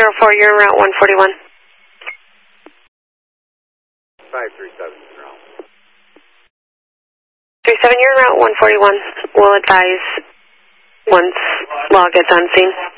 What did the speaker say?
504, you're en route 141. 537, route. 37, you're en route 141. We'll advise once law gets on scene.